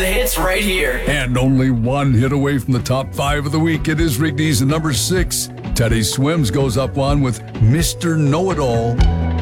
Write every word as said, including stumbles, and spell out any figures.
the hits right here. And only one hit away from the top five of the week. It is Rigby's at number six. Teddy Swims goes up one with Mister Know-It-All.